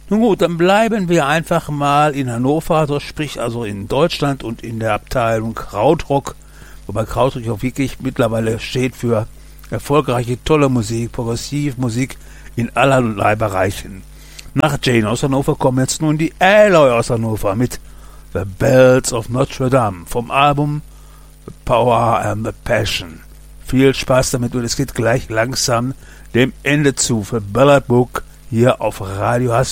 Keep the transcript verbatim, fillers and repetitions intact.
Nun gut, dann bleiben wir einfach mal in Hannover, also sprich also in Deutschland und in der Abteilung Krautrock, wobei Krautrock auch wirklich mittlerweile steht für erfolgreiche, tolle Musik, Progressivmusik in allerlei Bereichen. Nach Jane aus Hannover kommen jetzt nun die Alloy aus Hannover mit The Bells of Notre Dame vom Album The Power and the Passion. Viel Spaß damit und es geht gleich langsam dem Ende zu für Ballad Book hier auf Radio Hass.